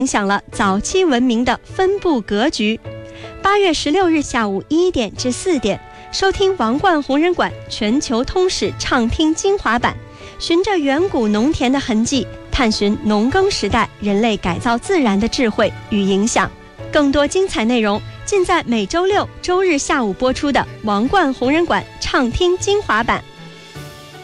影响了早期文明的分布格局。8月16日下午1点至4点，收听王冠红人馆全球通史畅听精华版，循着远古农田的痕迹，探寻农耕时代人类改造自然的智慧与影响。更多精彩内容尽在每周6、周日下午播出的王冠红人馆畅听精华版。